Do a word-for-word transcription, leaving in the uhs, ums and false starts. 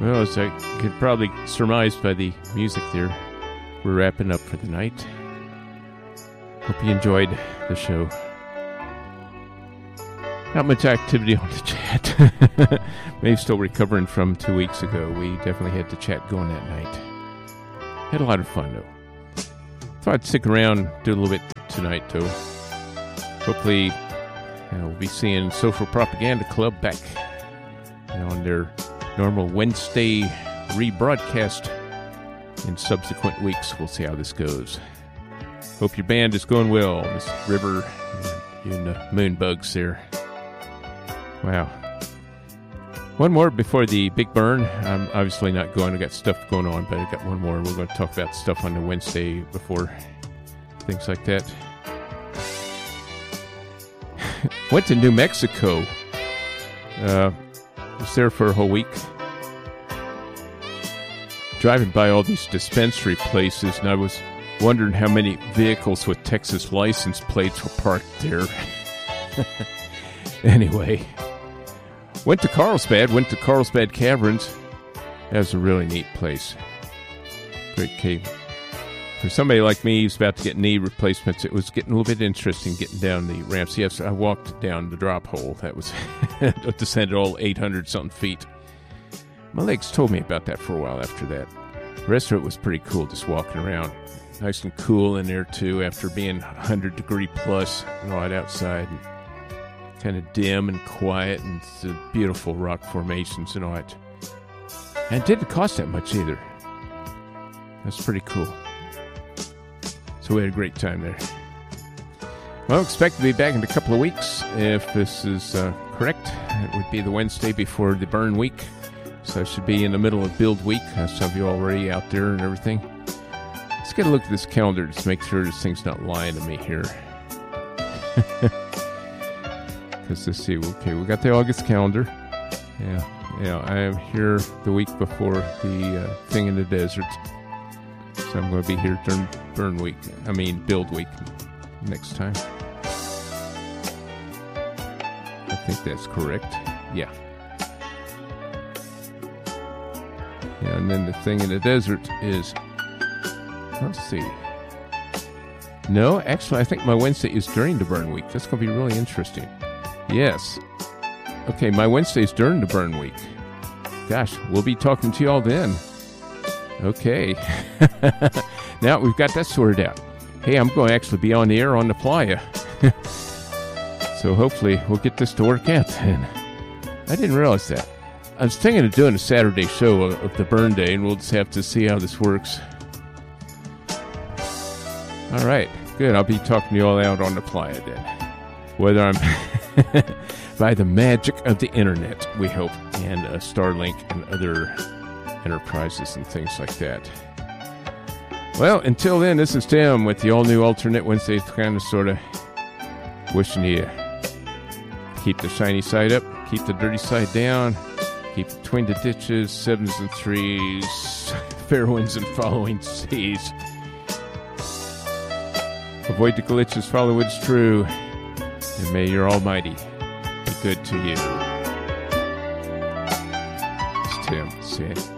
Well, as I could probably surmise by the music there, we're wrapping up for the night. Hope you enjoyed the show. Not much activity on the chat. Maybe still recovering from two weeks ago. We definitely had the chat going that night. Had a lot of fun, though. Thought I'd stick around, do a little bit tonight, though. Hopefully, you know, we'll be seeing Social Propaganda Club back, you know, on their normal Wednesday rebroadcast in subsequent weeks. We'll see how this goes. Hope your band is going well, Miss River and the Moonbugs there. Wow. One more before the big burn. I'm obviously not going. I got stuff going on, but I got one more. We're going to talk about stuff on the Wednesday before things like that. Went to New Mexico. Uh, was there for a whole week. Driving by all these dispensary places, and I was wondering how many vehicles with Texas license plates were parked there. Anyway, went to Carlsbad, went to Carlsbad Caverns. That was a really neat place. Great cave. For somebody like me who's about to get knee replacements, it was getting a little bit interesting getting down the ramps. Yes, I walked down the drop hole. That was descended all eight hundred something feet. My legs told me about that for a while after that. The rest of it was pretty cool, just walking around. Nice and cool in there, too, after being one hundred degree plus and all that outside. And kind of dim and quiet, and the beautiful rock formations and all that. And it didn't cost that much either. That's pretty cool. So we had a great time there. Well, expect to be back in a couple of weeks. If this is uh, correct, it would be the Wednesday before the burn week. So I should be in the middle of build week. Uh, some of you already out there and everything. Let's get a look at this calendar to make sure this thing's not lying to me here. Because let's see, okay, we got the August calendar. Yeah, yeah, I am here the week before the uh, thing in the desert. So I'm going to be here during burn week. I mean, build week next time. I think that's correct. Yeah. Yeah, and then the thing in the desert is, let's see. No, actually, I think my Wednesday is during the burn week. That's going to be really interesting. Yes. Okay, my Wednesday is during the burn week. Gosh, we'll be talking to you all then. Okay. Now we've got that sorted out. Hey, I'm going to actually be on the air on the playa. So hopefully we'll get this to work out then. I didn't realize that. I was thinking of doing a Saturday show of, of the burn day, and we'll just have to see how this works. All right, good. I'll be talking to you all out on the playa then. Whether I'm by the magic of the internet, we hope, and uh, Starlink and other enterprises and things like that. Well, until then, this is Tim with the all-new Alternate Wednesday, kind of sort of wishing you keep the shiny side up, keep the dirty side down, keep between the ditches, sevens and threes, fair winds and following seas. Avoid the glitches, follow what's true, and may your Almighty be good to you. It's Tim saying.